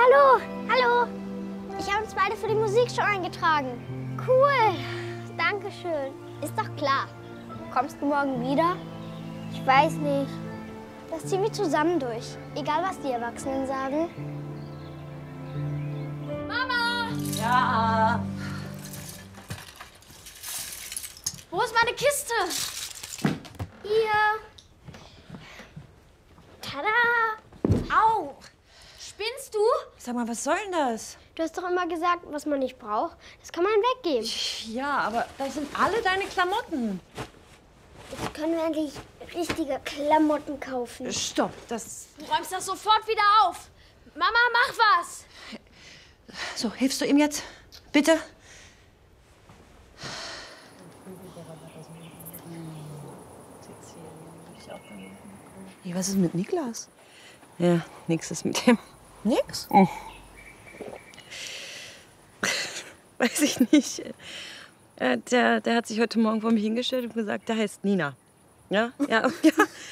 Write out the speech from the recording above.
Hallo, hallo. Ich habe uns beide für die Musikshow eingetragen. Cool, Dankeschön. Ist doch klar. Kommst du morgen wieder? Ich weiß nicht. Das ziehen wir zusammen durch. Egal, was die Erwachsenen sagen. Mama! Ja. Wo ist meine Kiste? Hier. Tada! Au! Spinnst du? Sag mal, was soll denn das? Du hast doch immer gesagt, was man nicht braucht, das kann man weggeben. Ja, aber da sind alle deine Klamotten. Jetzt können wir endlich richtige Klamotten kaufen. Stopp, das... Du räumst das sofort wieder auf. Mama, mach was! So, hilfst du ihm jetzt? Bitte? Hey, was ist mit Niklas? Ja, nix ist mit dem. Nix? Oh. Weiß ich nicht. Der hat sich heute Morgen vor mich hingestellt und gesagt, der heißt Nina. Ja, ja, ja.